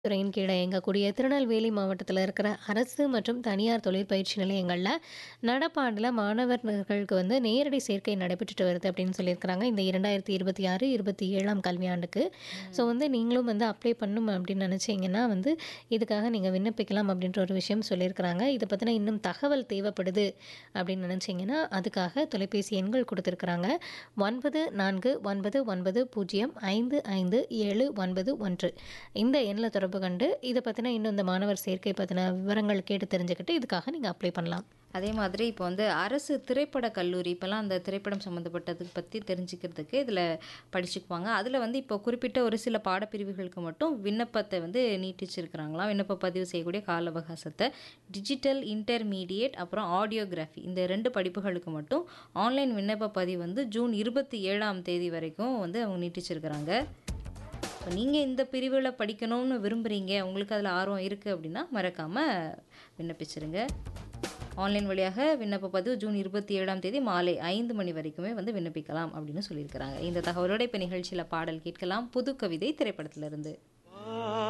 துறையின் கீழ இயங்கக்கூடிய திருநெல்வேலி மாவட்டத்தில இருக்கிற அரசு மற்றும் தனியார் தொழிற்பயிற்சி நிலையங்கள்ல நடப்பாண்டுல மாணவர்களுக்கு வந்து நேரடி சேர்க்கை நடைபெற்றுட்டு வருது அப்படின்னு சொல்லியிருக்கிறாங்க. இந்த 2026, 27ஆம் கல்வியாண்டுக்கு. ஸோ ம். வந்து நீங்களும் வந்து அப்ளை பண்ணணும் அப்படின்னு நினச்சிங்கன்னா வந்து இதுக்காக நீங்க விண்ணப்பிக்கலாம் அப்படின்ற ஒரு விஷயம் சொல்லியிருக்கிறாங்க. இத பத்தின இன்னும் தகவல் தேவைப்படுது அப்படின்னு நினச்சிங்கன்னா, அதுக்காக தொலைபேசி எண்கள் குடுத்துருக்குறாங்க. 9419055791 இந்த எண்ல தொடர்பு கண்டு இத பத்தின இன்னும் இந்த மாணவர் சேர்க்கை பத்தின விவரங்கள் கேட்டு தெரிஞ்சுக்கிட்டு இதுக்காக நீங்க அப்ளை பண்ணலாம். அதே மாதிரி இப்போ வந்து அரசு திரைப்பட கல்லூரி இப்போலாம் அந்த திரைப்படம் சம்மந்தப்பட்டது பற்றி தெரிஞ்சுக்கிறதுக்கு இதில் படிச்சுக்குவாங்க. அதில் வந்து இப்போ குறிப்பிட்ட ஒரு சில பாடப்பிரிவுகளுக்கு மட்டும் விண்ணப்பத்தை வந்து நீட்டிச்சிருக்கிறாங்களாம். விண்ணப்ப பதிவு செய்யக்கூடிய கால அவகாசத்தை டிஜிட்டல் இன்டர்மீடியேட் அப்புறம் ஆடியோகிராஃபி இந்த 2 படிப்புகளுக்கு மட்டும் ஆன்லைன் விண்ணப்ப பதிவு வந்து ஜூன் 27ஆம் தேதி வரைக்கும் வந்து அவங்க நீட்டிச்சிருக்கிறாங்க. இப்போ நீங்கள் இந்த பிரிவில் படிக்கணும்னு விரும்புகிறீங்க, உங்களுக்கு அதில் ஆர்வம் இருக்குது அப்படின்னா மறக்காமல் விண்ணப்பிச்சிருங்க. ஆன்லைன் வழியாக விண்ணப்ப பதிவு ஜூன் 27ஆம் தேதி மாலை 5 மணி வரைக்குமே வந்து விண்ணப்பிக்கலாம் அப்படின்னு சொல்லியிருக்கிறாங்க. இந்த தகவலோட இப்போ நிகழ்ச்சியில் பாடல் கேட்கலாம். புது கவிதை திரைப்படத்திலிருந்து.